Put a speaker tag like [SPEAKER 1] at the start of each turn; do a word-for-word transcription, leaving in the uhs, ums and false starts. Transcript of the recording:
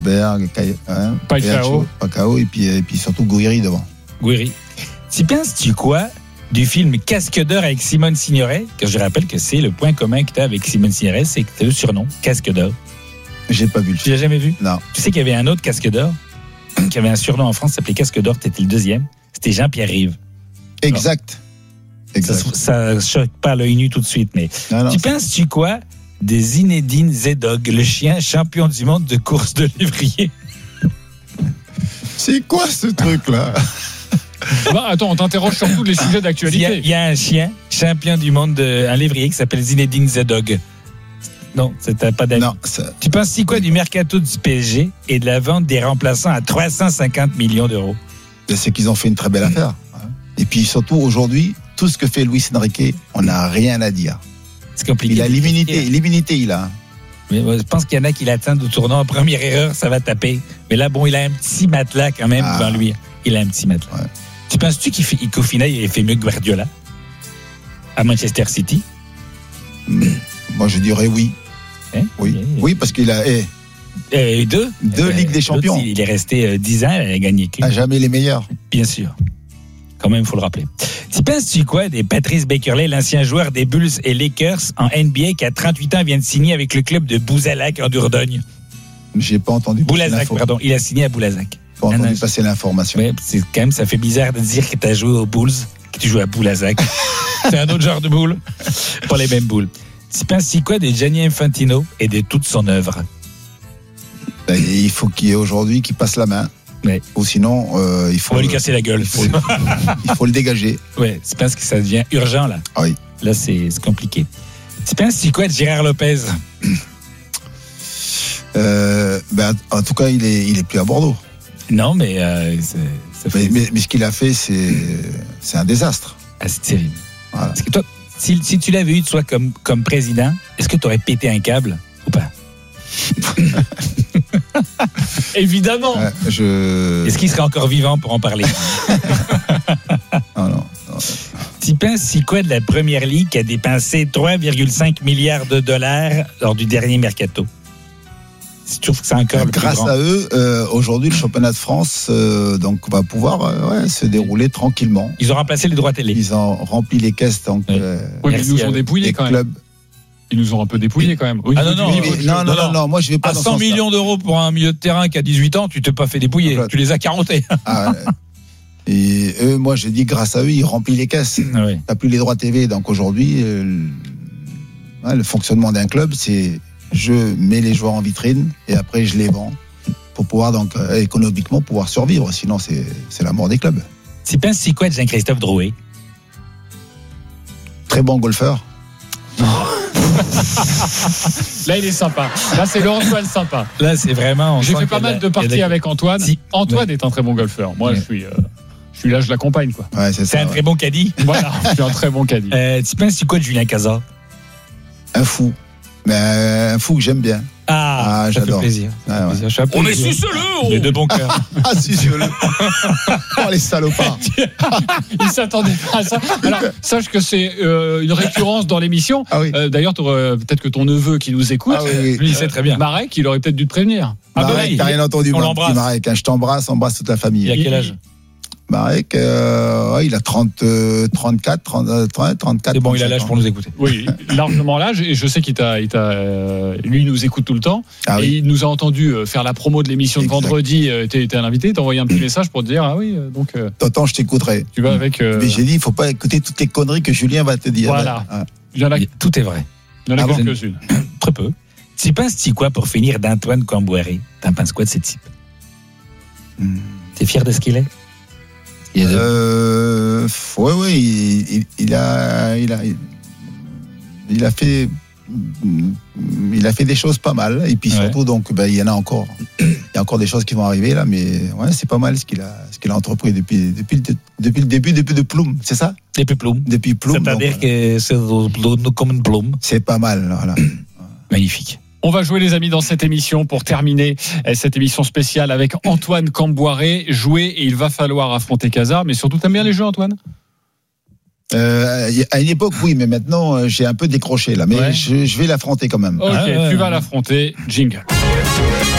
[SPEAKER 1] Berg, hein,
[SPEAKER 2] Pacquiao,
[SPEAKER 1] Pacquiao et puis et puis surtout Gouiri devant.
[SPEAKER 3] Gouiri. Tu penses-tu quoi du film Casque d'or avec Simone Signoret, que je rappelle que c'est le point commun que tu as avec Simone Signoret, c'est que tu as le surnom Casque d'or.
[SPEAKER 1] J'ai pas vu le film.
[SPEAKER 3] Tu l'as jamais vu?
[SPEAKER 1] Non.
[SPEAKER 3] Tu sais qu'il y avait un autre Casque d'or qui avait un surnom en France, s'appelait Casque d'or, tu étais le deuxième. C'était Jean-Pierre Rive.
[SPEAKER 1] Exact. Exact.
[SPEAKER 3] Ça, ça choque pas l'œil nu tout de suite, mais
[SPEAKER 1] non, non,
[SPEAKER 3] tu
[SPEAKER 1] c'est...
[SPEAKER 3] penses-tu quoi de Zinedine Zedog, le chien champion du monde de course de lévrier?
[SPEAKER 1] C'est quoi ce truc-là?
[SPEAKER 2] Bah, attends, on t'interroge sur tous les sujets d'actualité.
[SPEAKER 3] Il y, y a un chien champion du monde, de, un lévrier qui s'appelle Zinedine Zedog. Non, c'était pas d'avis.
[SPEAKER 1] Non, ça...
[SPEAKER 3] Tu penses quoi du mercato du P S G et de la vente des remplaçants à trois cent cinquante millions d'euros?
[SPEAKER 1] C'est qu'ils ont fait une très belle affaire. Et puis surtout aujourd'hui, tout ce que fait Luis Enrique, on n'a rien à dire.
[SPEAKER 3] C'est compliqué.
[SPEAKER 1] Il a l'immunité, l'immunité il a.
[SPEAKER 3] Mais je pense qu'il y en a qui l'attendent au tournant. En première erreur, ça va taper. Mais là, bon, il a un petit matelas quand même ah. devant lui. Il a un petit matelas. Ouais. Tu penses-tu qu'il fait, qu'au final, il fait mieux que Guardiola à Manchester City?
[SPEAKER 1] mmh. Moi, je dirais oui.
[SPEAKER 3] Hein?
[SPEAKER 1] Oui.
[SPEAKER 3] Et...
[SPEAKER 1] oui, parce qu'il a eh,
[SPEAKER 3] euh, deux,
[SPEAKER 1] deux euh, Ligues des Champions.
[SPEAKER 3] Il est resté euh, dix ans, il a gagné.
[SPEAKER 1] À jamais les meilleurs.
[SPEAKER 3] Bien sûr. Quand même, il faut le rappeler. Tu penses-tu quoi des Patrice Bekerley, l'ancien joueur des Bulls et Lakers en N B A qui, à trente-huit ans, vient de signer avec le club de Bouzalac en Dordogne?
[SPEAKER 1] J'ai pas entendu.
[SPEAKER 3] Boulazac, pardon. Il a signé à Boulazac.
[SPEAKER 1] Pas entendu non, passer l'information.
[SPEAKER 3] Ouais, c'est quand même, ça fait bizarre de dire que tu as joué aux Bulls, que tu joues à Boulazac. C'est un autre genre de boule. Pas les mêmes boules. Tu penses-tu quoi de Gianni Infantino et de toute son œuvre?
[SPEAKER 1] Ben, il faut qu'il y ait aujourd'hui qui passe la main.
[SPEAKER 3] Ouais.
[SPEAKER 1] Ou sinon, euh, il faut.
[SPEAKER 3] On va lui casser la gueule.
[SPEAKER 1] Il faut, il faut le dégager.
[SPEAKER 3] Ouais, tu penses que ça devient urgent, là?
[SPEAKER 1] Ah oui.
[SPEAKER 3] Là, c'est, c'est compliqué. Tu penses quoi de Gérard Lopez?
[SPEAKER 1] euh, ben, En tout cas, il est, il est plus à Bordeaux.
[SPEAKER 3] Non, mais. Euh, c'est, ça fait...
[SPEAKER 1] mais, mais, mais ce qu'il a fait, c'est, c'est un désastre.
[SPEAKER 3] Ah, c'est terrible.
[SPEAKER 1] Voilà.
[SPEAKER 3] Parce que toi, si, si tu l'avais eu, toi, comme, comme président, est-ce que tu aurais pété un câble ou pas?
[SPEAKER 2] Évidemment.
[SPEAKER 1] Ouais, je...
[SPEAKER 3] Est-ce qu'il serait encore vivant pour en parler?
[SPEAKER 1] non, non, non.
[SPEAKER 3] Tu penses si quoi de la Première Ligue qui a dépensé trois virgule cinq milliards de dollars lors du dernier mercato? Tu trouves que c'est encore le
[SPEAKER 1] grâce
[SPEAKER 3] plus grand?
[SPEAKER 1] à eux, euh, aujourd'hui, le championnat de France euh, donc, va pouvoir euh, ouais, se dérouler tranquillement.
[SPEAKER 3] Ils ont remplacé les droits télé.
[SPEAKER 1] Ils ont rempli les caisses. Donc,
[SPEAKER 3] oui.
[SPEAKER 1] euh,
[SPEAKER 2] oui, mais ils nous ont dépouillés quand
[SPEAKER 1] clubs.
[SPEAKER 2] même. Ils nous ont un peu dépouillés quand même.
[SPEAKER 3] Ah non, non,
[SPEAKER 1] oui, non, non, non, non, moi je vais pas
[SPEAKER 3] à
[SPEAKER 1] dans
[SPEAKER 3] cent millions
[SPEAKER 1] sens,
[SPEAKER 3] d'euros pour un milieu de terrain qui a dix-huit ans, tu t'es pas fait dépouiller. Ah, tu les as carentés.
[SPEAKER 1] Ah, et eux, moi j'ai dit grâce à eux, ils remplissent les caisses.
[SPEAKER 3] Ah, oui.
[SPEAKER 1] T'as plus les droits T V. Donc aujourd'hui, euh, le, le fonctionnement d'un club, c'est je mets les joueurs en vitrine et après je les vends pour pouvoir donc euh, économiquement pouvoir survivre. Sinon, c'est, c'est la mort des clubs.
[SPEAKER 3] Tu penses si quoi de Jean-Christophe Drouet?
[SPEAKER 1] Très bon golfeur.
[SPEAKER 2] Là, il est sympa. Là, c'est le Antoine sympa.
[SPEAKER 3] Là, c'est vraiment.
[SPEAKER 2] J'ai fait pas mal de parties avec Antoine. Si. Antoine ouais. est un très bon golfeur. Moi, ouais. je suis. Euh... Je suis là, je l'accompagne, quoi.
[SPEAKER 1] Ouais, c'est,
[SPEAKER 3] c'est
[SPEAKER 1] ça,
[SPEAKER 3] un
[SPEAKER 1] ouais.
[SPEAKER 3] très bon caddie.
[SPEAKER 2] Voilà, je suis un très bon caddie.
[SPEAKER 3] Euh, tu penses quoi de Julien Cazard?
[SPEAKER 1] Un fou. Mais un fou que j'aime bien.
[SPEAKER 3] Ah, ah ça j'adore. Fait plaisir.
[SPEAKER 1] Ah, ouais.
[SPEAKER 3] plaisir.
[SPEAKER 2] On est suceleux, oh.
[SPEAKER 3] Mais de bon cœur.
[SPEAKER 1] Ah, suceleux. Oh, les salopards.
[SPEAKER 2] Il s'attendait pas à ça. Alors, sache que c'est euh, une récurrence dans l'émission.
[SPEAKER 1] Ah, oui.
[SPEAKER 2] euh, d'ailleurs, peut-être que ton neveu qui nous écoute,
[SPEAKER 1] ah, oui, oui.
[SPEAKER 3] lui, il sait très bien.
[SPEAKER 2] Marek, il aurait peut-être dû te prévenir.
[SPEAKER 1] Ah, Marek, bah oui, t'as rien entendu,
[SPEAKER 3] on
[SPEAKER 1] moi,
[SPEAKER 3] l'embrasse.
[SPEAKER 1] Marek, hein, je t'embrasse, embrasse toute la famille.
[SPEAKER 3] Il a quel âge?
[SPEAKER 1] Marek, euh, ouais, il a trente, euh, trente-quatre, trente, trente-quatre.
[SPEAKER 3] C'est bon, il a l'âge pour nous écouter.
[SPEAKER 2] Oui, largement l'âge. Et je sais qu'il t'a, il t'a, euh, lui, il nous écoute tout le temps.
[SPEAKER 1] Ah,
[SPEAKER 2] et
[SPEAKER 1] oui.
[SPEAKER 2] il nous a entendu faire la promo de l'émission exact. De vendredi. Euh, t'es, t'es un invité, t'as envoyé un petit message pour te dire, ah oui, donc. Euh,
[SPEAKER 1] T'entends, je t'écouterai.
[SPEAKER 2] Tu vas avec. Euh...
[SPEAKER 1] Mais j'ai dit, il faut pas écouter toutes les conneries que Julien va te dire.
[SPEAKER 2] Voilà.
[SPEAKER 1] Ah.
[SPEAKER 2] Il y en a...
[SPEAKER 3] Tout est vrai.
[SPEAKER 2] Il y en a ah, quelques-unes.
[SPEAKER 3] Très peu. Tu penses-tu quoi pour finir d'Antoine Camboiré? T'en penses quoi de ce type? hmm. T'es fier de ce qu'il est?
[SPEAKER 1] Il euh, ouais, ouais, il, il, il a, il a, il a fait, il a fait des choses pas mal. Et puis ouais. surtout, donc, ben, il y en a encore, il y a encore des choses qui vont arriver là, mais ouais, c'est pas mal ce qu'il a, ce qu'il a entrepris depuis, depuis, depuis le début, depuis de Ploum, c'est ça?
[SPEAKER 3] Depuis Ploum.
[SPEAKER 1] Depuis Ploum.
[SPEAKER 3] C'est-à-dire donc, que c'est comme une Ploum.
[SPEAKER 1] C'est pas mal, voilà.
[SPEAKER 3] Magnifique.
[SPEAKER 2] On va jouer, les amis, dans cette émission pour terminer cette émission spéciale avec Antoine Camboiré. Jouer et il va falloir affronter Cazard. Mais surtout, t'aimes bien les jeux, Antoine?
[SPEAKER 1] euh, À une époque, oui, mais maintenant, j'ai un peu décroché là. Mais ouais. je, je vais l'affronter quand même.
[SPEAKER 2] Ok,
[SPEAKER 3] ah, ouais,
[SPEAKER 2] tu
[SPEAKER 3] ouais.
[SPEAKER 2] vas l'affronter. Jingle.